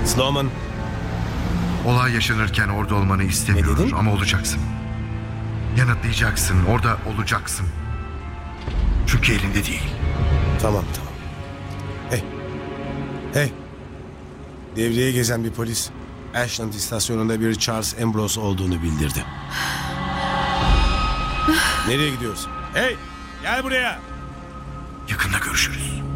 Sloman. Olay yaşanırken orada olmanı Ne istemiyorum dedin? ama olacaksın. Yanıtlayacaksın, orada olacaksın. Çünkü elinde değil. Tamam. Hey. Devreye gezen bir polis Ashland istasyonunda bir Charles Ambrose olduğunu bildirdi. Nereye gidiyorsun? Hey, gel buraya. Yakında görüşürüz.